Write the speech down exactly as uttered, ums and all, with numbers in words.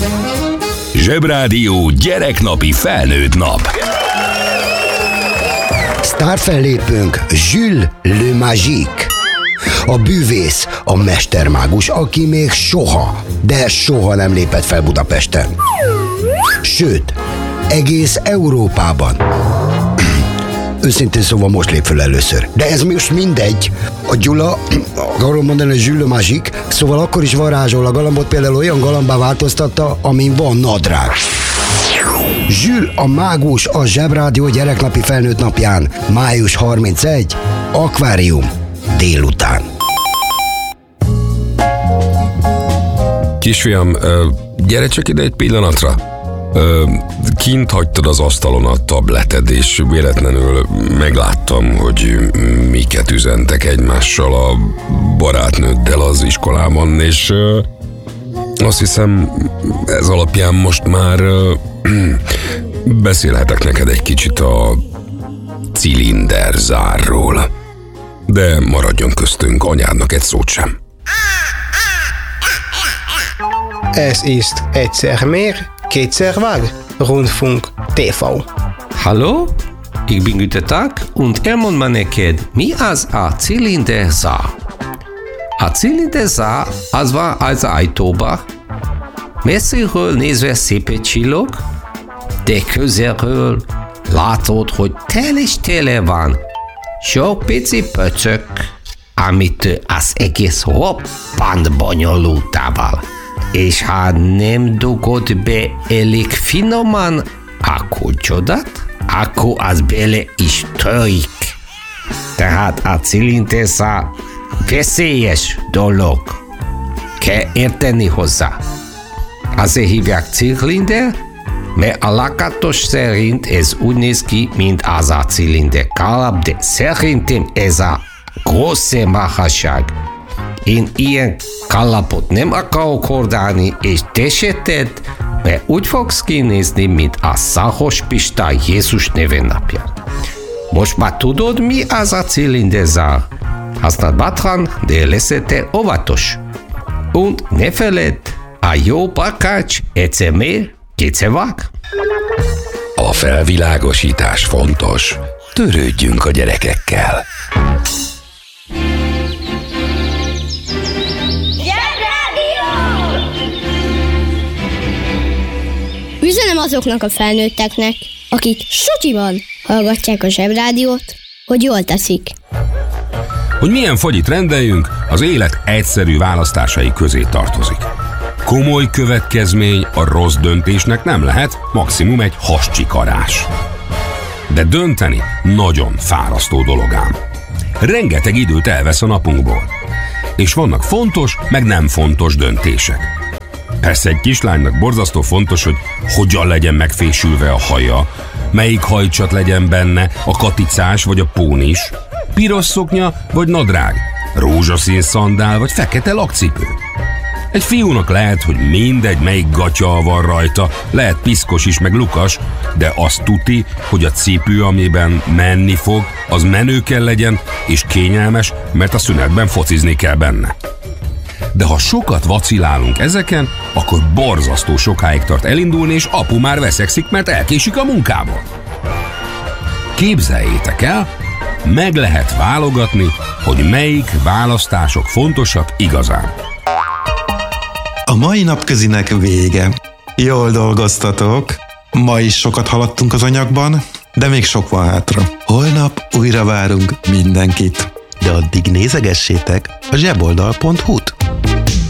Zsebrádió gyereknapi felnőtt nap. Sztárfellépőnk Jules Le Magique. A bűvész, a mestermágus, aki még soha, de soha nem lépett fel Budapesten. Sőt, egész Európában. Őszintén szóval most lép föl először. De ez most mindegy. A Gyula, akarom mondani, hogy Jules Le Magique, szóval akkor is varázsol a galambot, például olyan galambá változtatta, amin van nadrág. Jules a mágus a Zsebrádió gyereknapi felnőtt napján, május harmincegy, akvárium, délután. Kisfiam, gyere csak ide egy pillanatra. Kint hagytad az asztalon a tableted, és véletlenül megláttam, hogy miket üzentek egymással a barátnőddel az iskolában, és azt hiszem, ez alapján most már beszélhetek neked egy kicsit a cilinderzárról. De maradjon köztünk, anyádnak egy szót sem. Ez ist egyszer mehr, kétszer vár, Rundfunk té vé. Hallo, ich bin Güte Tag und elmondom neked, mi az a cilinderzár. A cilinderzár az van az ajtóba, messziről nézve szép csillog, de közelről látod, hogy tel és tele van sok pici pöcök, amit az egész roppant bonyolultával. És ha nem dugod be elég finoman a kulcsodat, akkor az bele is törik. Tehát a cilinderzár veszélyes dolog. Kell érteni hozzá. Azért hívják cilinder, mert a lakatos szerint ez úgy néz ki, mint az a cilinder kalap, de szerintem ez a grosse marhaság. Én ilyen kalapot nem akarok hordani, és te se tedd, mert úgy fogsz kinézni, mint a Szahos Pista Jézus nevennapján. Most már tudod, mi az a cilinderzár. Használd bátran, de leszel óvatos. Und ne feledd, a jó barkács egyszer mér, kétszer vág. A felvilágosítás fontos. Törődjünk a gyerekekkel. Üzenem azoknak a felnőtteknek, akik sutyiban hallgatják a Zsebrádiót, hogy jól teszik. Hogy milyen fagyit rendeljünk, az élet egyszerű választásai közé tartozik. Komoly következmény a rossz döntésnek nem lehet, maximum egy hascsikarás. De dönteni nagyon fárasztó dolog ám. Rengeteg időt elvesz a napunkból. És vannak fontos, meg nem fontos döntések. Persze egy kislánynak borzasztó fontos, hogy hogyan legyen megfésülve a haja, melyik hajcsat legyen benne, a katicás vagy a pónis, piros szoknya vagy nadrág, rózsaszín szandál vagy fekete lakcipő. Egy fiúnak lehet, hogy mindegy, melyik gatya van rajta, lehet piszkos is, meg lukas, de azt tuti, hogy a cipő, amiben menni fog, az menő kell legyen, és kényelmes, mert a szünetben focizni kell benne. De ha sokat vacilálunk ezeken, akkor borzasztó sokáig tart elindulni, és apu már veszekszik, mert elkésik a munkából. Képzeljétek el, meg lehet válogatni, hogy melyik választások fontosak igazán. A mai napközinek vége. Jól dolgoztatok. Ma is sokat haladtunk az anyagban, de még sok van hátra. Holnap újra várunk mindenkit. De addig nézegessétek a zseboldal pont hu-t.